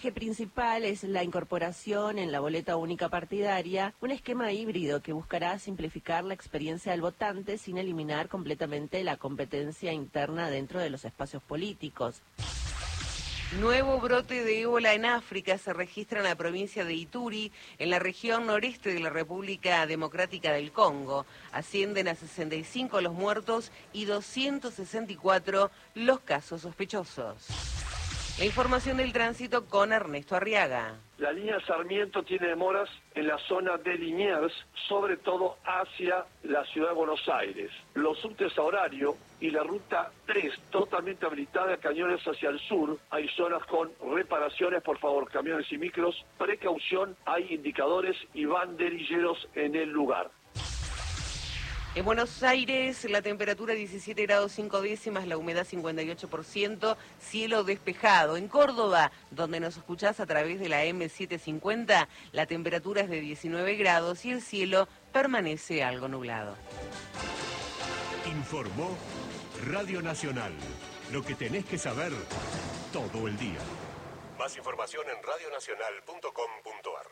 eje principal es la incorporación en la boleta única partidaria, un esquema híbrido que buscará simplificar la experiencia del votante sin eliminar completamente la competencia interna dentro de los espacios políticos. Nuevo brote de ébola en África se registra en la provincia de Ituri, en la región noreste de la República Democrática del Congo. Ascienden a 65 los muertos y 264 los casos sospechosos. La información del tránsito con Ernesto Arriaga. La línea Sarmiento tiene demoras en la zona de Liniers, sobre todo hacia la ciudad de Buenos Aires. Los subtes a horario y la ruta 3 totalmente habilitada, cañones hacia el sur. Hay zonas con reparaciones, por favor, camiones y micros. Precaución, hay indicadores y banderilleros en el lugar. En Buenos Aires, la temperatura 17 grados 5 décimas, la humedad 58%, cielo despejado. En Córdoba, donde nos escuchás a través de la M750, la temperatura es de 19 grados y el cielo permanece algo nublado. Informó Radio Nacional. Lo que tenés que saber todo el día. Más información en radionacional.com.ar.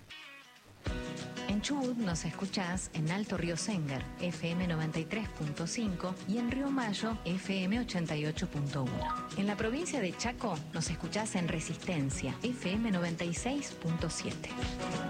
En Chubut nos escuchás en Alto Río Sénger, FM 93.5 y en Río Mayo, FM 88.1. En la provincia de Chaco nos escuchás en Resistencia, FM 96.7.